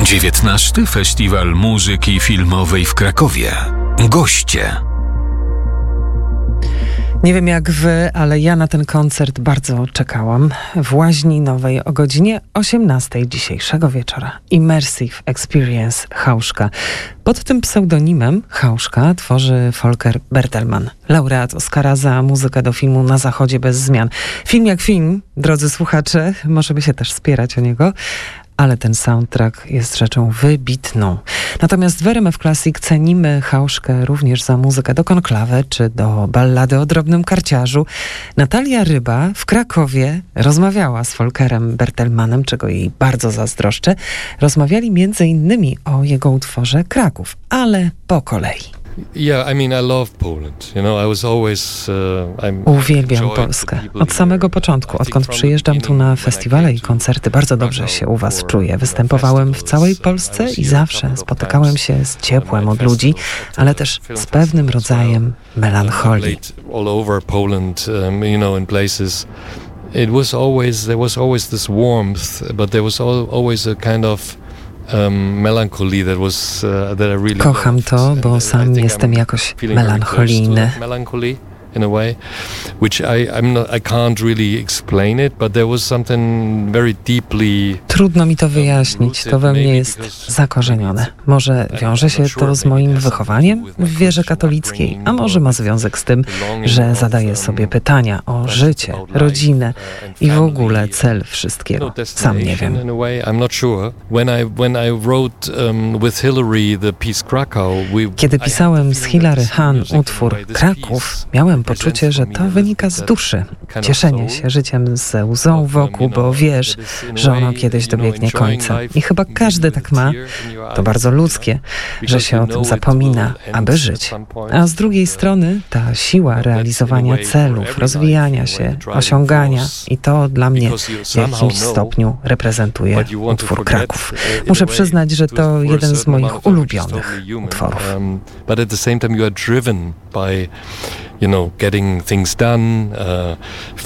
XIX. Festiwal Muzyki Filmowej w Krakowie. Goście. Nie wiem jak wy, ale ja na ten koncert bardzo czekałam. W Łaźni Nowej o godzinie 18 dzisiejszego wieczora. Immersive Experience Hauszka. Pod tym pseudonimem Hauszka tworzy Volker Bertelmann, laureat Oscara za muzykę do filmu Na zachodzie bez zmian. Film jak film, drodzy słuchacze, możemy się też spierać o niego, ale ten soundtrack jest rzeczą wybitną. Natomiast w RMF Classic cenimy Hauszkę również za muzykę do Konklawe czy do ballady o drobnym karciarzu. Natalia Ryba w Krakowie rozmawiała z Volkerem Bertelmannem, czego jej bardzo zazdroszczę. Rozmawiali między innymi o jego utworze Kraków, ale po kolei. Uwielbiam Polskę. Od samego początku, odkąd przyjeżdżam tu na festiwale i koncerty, bardzo dobrze się u was czuję. Występowałem w całej Polsce i zawsze spotykałem się z ciepłem od ludzi, ale też z pewnym rodzajem melancholii. Kocham to, bo sam jestem jakoś melancholijny. In a way, which I can't really explain it, but there was something very deeply. Trudno mi to wyjaśnić, to we mnie jest zakorzenione. Może wiąże się to z moim wychowaniem w wierze katolickiej, a może ma związek z tym, że zadaję sobie pytania o życie, rodzinę i w ogóle cel wszystkiego. Sam nie wiem. Kiedy pisałem z Hilary Hahn utwór Kraków, miałem poczucie, że to wynika z duszy. Cieszenie się życiem ze łzą wokół, bo wiesz, że ono kiedyś dobiegnie końca. I chyba każdy tak ma. To bardzo ludzkie, że się o tym zapomina, aby żyć. A z drugiej strony ta siła realizowania celów, rozwijania się, osiągania i to dla mnie w jakimś stopniu reprezentuje utwór Kraków. Muszę przyznać, że to jeden z moich ulubionych utworów. Getting things done,